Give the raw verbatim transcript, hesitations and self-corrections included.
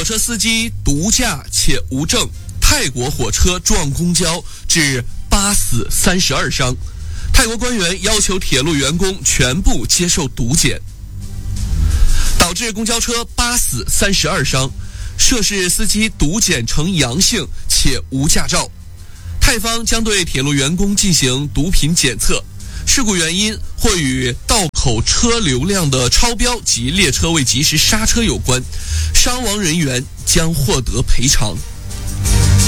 车司机毒驾且无证，泰国火车撞公交致八死三十二伤。泰国官员要求铁路员工全部接受毒检，导致公交车八死三十二伤。涉事司机毒检呈阳性且无驾照。泰方将对铁路员工进行毒品检测，事故原因或与道口车流量的超标及列车未及时刹车有关，伤亡人员将获得赔偿。